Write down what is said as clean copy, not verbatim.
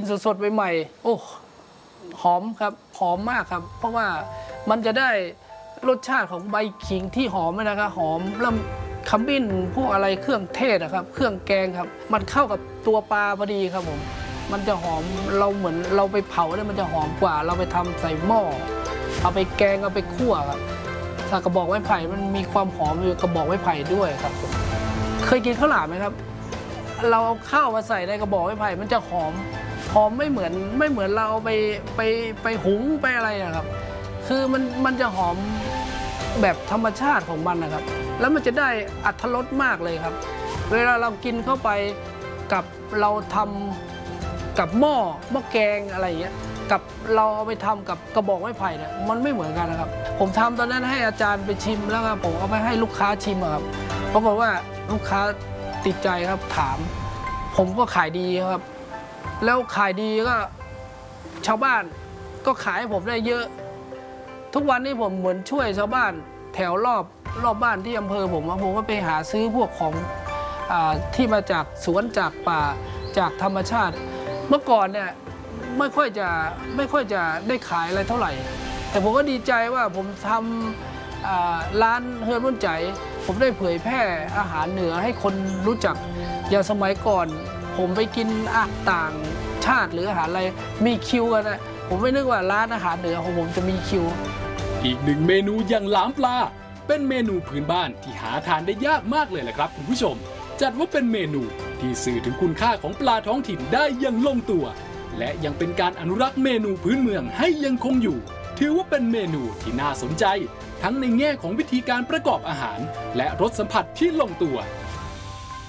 สดๆใหม่ๆโอ้หอมครับหอมมากครับเพราะว่ามันจะได้รสชาติของใบขิงที่หอมนะครับหอมแล้วขมิ้นพวกอะไรเครื่องเทศนะครับเครื่องแกงครับมันเข้ากับตัวปลาพอดีครับผมมันจะหอมเราเหมือนเราไปเผาเนี่ยมันจะหอมกว่าเราไปทำใส่หม้อเอาไปแกงเอาไปคั่วครับถ้ากระบอกไม้ไผ่มันมีความหอมอยู่กระบอกไม้ไผ่ด้วยครับเคยกินข้าวหลามไหมครับเราเอาข้าวมาใส่ในกระบอกไม้ไผ่มันจะหอมไม่เหมือนเราเอาไปหุงไปอะไรนะครับคือมันจะหอมแบบธรรมชาติของมันนะครับแล้วมันจะได้อรรถรสมากเลยครับเวลาเรากินเข้าไปกับเราทำกับหม้อแกงอะไรอย่างเงี้ยกับเราเอาไปทำกับกระบอกไม้ไผ่เนี่ยมันไม่เหมือนกันนะครับผมทำตอนนั้นให้อาจารย์ไปชิมแล้วครับผมเอาไปให้ลูกค้าชิมครับปรากฏว่าลูกค้าติดใจครับถามผมก็ขายดีครับแล้วขายดีก็ชาวบ้านก็ขายให้ผมได้เยอะทุกวันนี้ผมเหมือนช่วยชาวบ้านแถวรอบบ้านที่อำเภอผมก็ไปหาซื้อพวกของที่มาจากสวนจากป่าจากธรรมชาติเมื่อก่อนเนี่ยไม่ค่อยจะได้ขายอะไรเท่าไหร่แต่ผมก็ดีใจว่าผมทำร้านเฮือนรุ่นใจผมได้เผยแพร่อาหารเหนือให้คนรู้จักอย่างสมัยก่อนผมไปกินต่างชาติหรืออาหารอะไรมีคิวกันนะผมไม่นึกว่าร้านอาหารเหนือของผมจะมีคิวอีกหนึ่งเมนูอย่างหลามปลาเป็นเมนูพื้นบ้านที่หาทานได้ยากมากเลยแหละครับคุณผู้ชมจัดว่าเป็นเมนูที่สื่อถึงคุณค่าของปลาท้องถิ่นได้อย่างลงตัวและยังเป็นการอนุรักษ์เมนูพื้นเมืองให้ยังคงอยู่ถือว่าเป็นเมนูที่น่าสนใจทั้งในแง่ของวิธีการประกอบอาหารและรสสัมผัสที่ลงตัว